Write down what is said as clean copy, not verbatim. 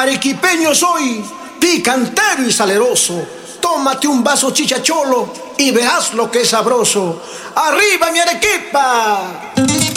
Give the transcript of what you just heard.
Arequipeño soy, picantero y saleroso. Tómate un vaso chichacholo y verás lo que es sabroso. ¡Arriba mi Arequipa!